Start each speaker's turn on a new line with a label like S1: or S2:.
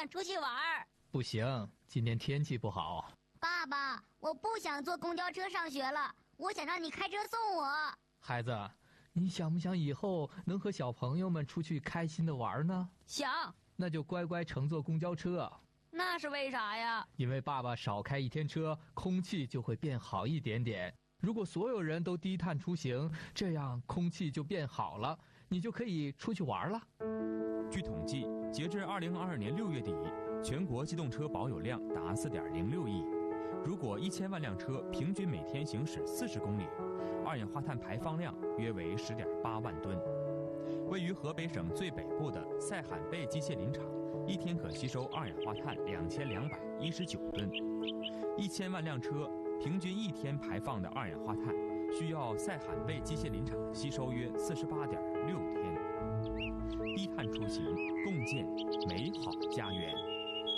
S1: 想出去玩。
S2: 不行，今天天气不好。
S3: 爸爸，我不想坐公交车上学了，我想让你开车送我。
S2: 孩子，你想不想以后能和小朋友们出去开心的玩呢？
S1: 想。
S2: 那就乖乖乘坐公交车。
S1: 那是为啥呀？
S2: 因为爸爸少开一天车，空气就会变好一点点。如果所有人都低碳出行，这样空气就变好了，你就可以出去玩了。
S4: 据统计，截至2022年6月底，全国机动车保有量达4.06亿。如果1000万辆车平均每天行驶40公里，二氧化碳排放量约为10.8万吨。位于河北省最北部的塞罕贝机械林场，一天可吸收二氧化碳2219吨。1000万辆车平均一天排放的二氧化碳，需要塞罕贝机械林场吸收约48.6天。低碳出行，共建美好家园。